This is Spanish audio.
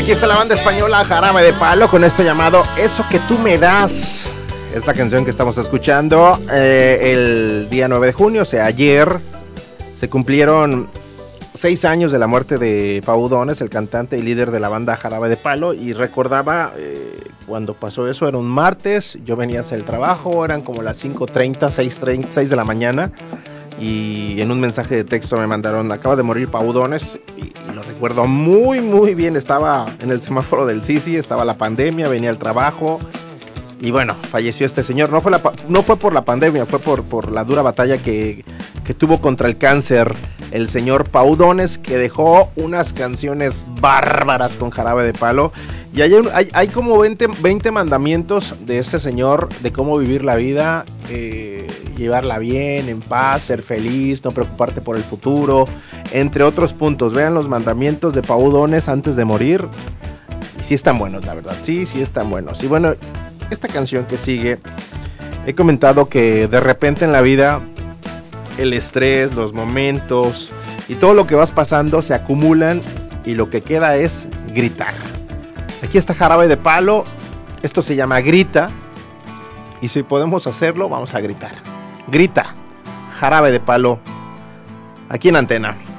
Aquí está la banda española Jarabe de Palo con esto llamado Eso que tú me das. Esta canción que estamos escuchando el día 9 de junio, o sea, ayer, se cumplieron 6 años de la muerte de Pau Donés, el cantante y líder de la banda Jarabe de Palo, y recordaba cuando pasó eso, era un martes, yo venía a hacer el trabajo, eran como las 5:30, 6 de la mañana, y en un mensaje de texto me mandaron, acaba de morir Pau Donés, y lo recuerdo muy muy bien, estaba en el semáforo del Sisi, estaba la pandemia, venía al trabajo, y bueno, falleció este señor. No fue por la pandemia, fue por la dura batalla que tuvo contra el cáncer el señor Pau Donés, que dejó unas canciones bárbaras con Jarabe de Palo. Y hay como 20 mandamientos de este señor de cómo vivir la vida, llevarla bien, en paz, ser feliz, no preocuparte por el futuro, entre otros puntos. Vean los mandamientos de Pau Donés antes de morir. Y sí están buenos, la verdad. Sí están buenos. Y bueno, esta canción que sigue, he comentado que de repente en la vida el estrés, los momentos y todo lo que vas pasando se acumulan y lo que queda es gritar. Aquí está Jarabe de Palo, esto se llama Grita, y si podemos hacerlo vamos a gritar. Grita, Jarabe de Palo, aquí en Antena.